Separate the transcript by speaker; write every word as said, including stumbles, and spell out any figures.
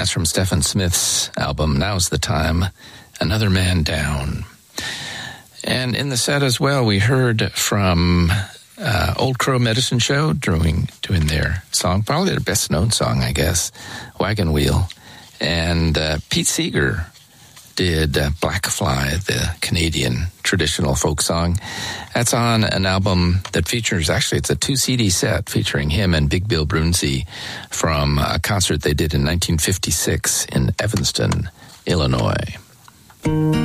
Speaker 1: That's from Stephen Smith's album, Now's the Time, Another Man Down. And in the set as well, we heard from uh, Old Crow Medicine Show doing, doing their song, probably their best-known song, I guess, Wagon Wheel. And uh, Pete Seeger did uh, Black Fly, the Canadian traditional folk song. That's on an album that features, actually, it's a two-C D set featuring him and Big Bill Brunsey from a concert they did in nineteen fifty-six in Evanston, Illinois.